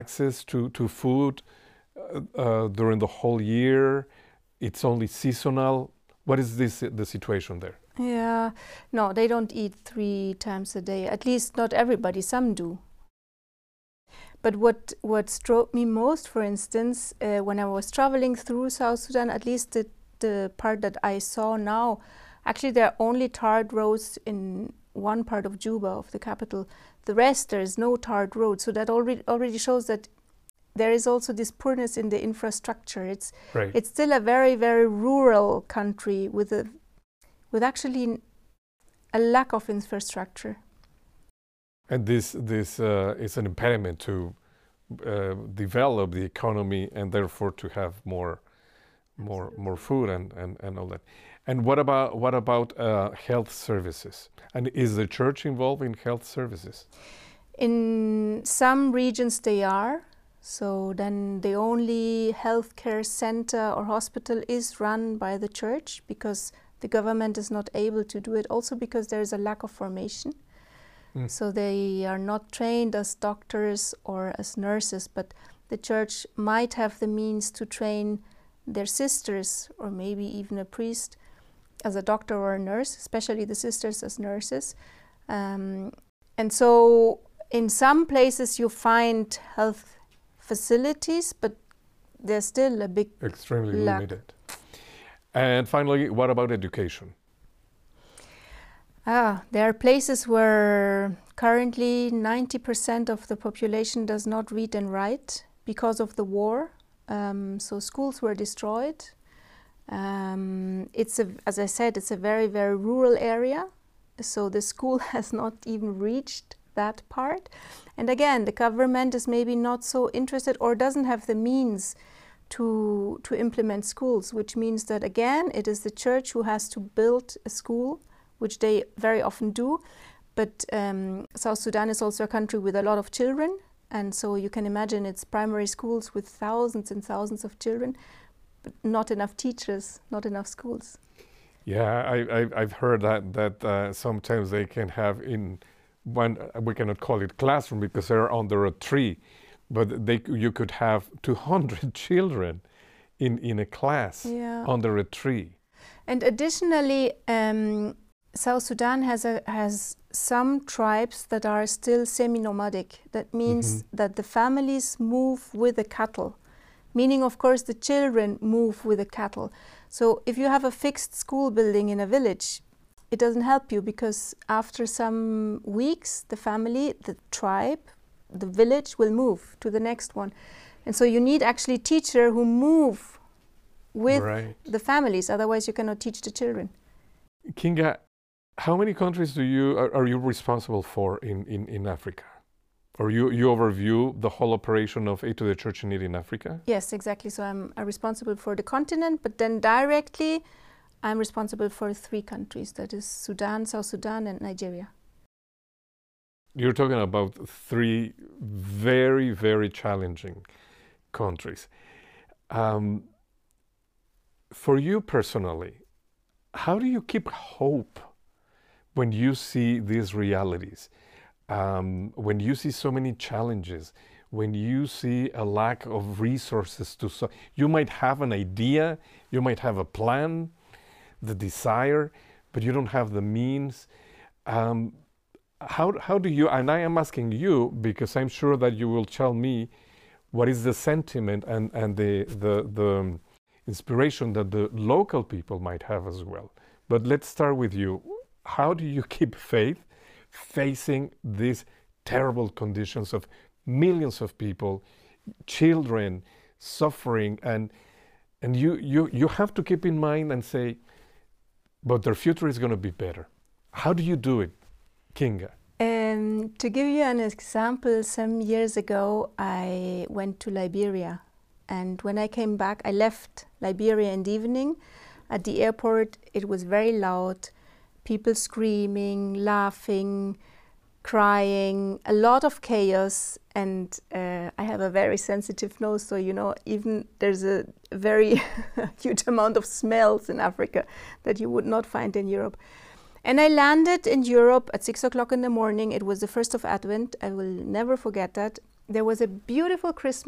access to food during the whole year? It's only seasonal. What is the situation there? Yeah, no, they don't eat 3 times a day. At least not everybody. Some do. But what struck me most, for instance, when I was traveling through South Sudan, at least the part that I saw now, actually there are only tarred roads in one part of Juba, of the capital. The rest, there is no tarred road. So that already shows that there is also this poorness in the infrastructure. It's still a very, very rural country with actually a lack of infrastructure. And this is an impediment to develop the economy and therefore to have more food and all that. And what about health services? And is the church involved in health services? In some regions they are. So then the only healthcare center or hospital is run by the church, because the government is not able to do it. Also because there is a lack of formation. So they are not trained as doctors or as nurses, but the church might have the means to train their sisters, or maybe even a priest as a doctor or a nurse, especially the sisters as nurses. And so in some places you find health facilities, but there's still a big extremely lack. Limited. And finally, what about education? There are places where currently 90% of the population does not read and write because of the war. So schools were destroyed. As I said, it's a very, very rural area. So the school has not even reached that part. And again, the government is maybe not so interested or doesn't have the means to implement schools, which means that again, it is the church who has to build a school, which they very often do. But South Sudan is also a country with a lot of children. And so you can imagine it's primary schools with thousands and thousands of children, but not enough teachers, not enough schools. Yeah, I've heard that sometimes they can have in one, we cannot call it classroom because they're under a tree, but you could have 200 children in a class under a tree. And additionally, South Sudan has some tribes that are still semi-nomadic. That means that the families move with the cattle, meaning of course the children move with the cattle. So if you have a fixed school building in a village, it doesn't help you, because after some weeks the family, the tribe, the village will move to the next one. And so you need actually teachers who move with the families, otherwise you cannot teach the children. Kinga, how many countries are you responsible for in Africa? Or you overview the whole operation of Aid to the Church in Need in Africa? Yes, exactly. So I'm responsible for the continent, but then directly I'm responsible for 3 countries. That is Sudan, South Sudan, and Nigeria. You're talking about 3 very, very challenging countries. For you personally, how do you keep hope when you see these realities? When you see so many challenges, when you see a lack of resources you might have an idea, you might have a plan, the desire, but you don't have the means. How do you, and I am asking you because I'm sure that you will tell me what is the sentiment and the inspiration that the local people might have as well. But let's start with you. How do you keep faith facing these terrible conditions of millions of people, children suffering, and you have to keep in mind and say, but their future is going to be better. How do you do it, Kinga? To give you an example, some years ago I went to Liberia, and when I came back, I left Liberia in the evening. At the airport it was very loud, people screaming, laughing, crying, a lot of chaos, and I have a very sensitive nose, so you know, even there's a very huge amount of smells in Africa that you would not find in Europe. And I landed in Europe at 6 o'clock in the morning. It was the 1st of Advent. I will never forget that. there was a beautiful Christmas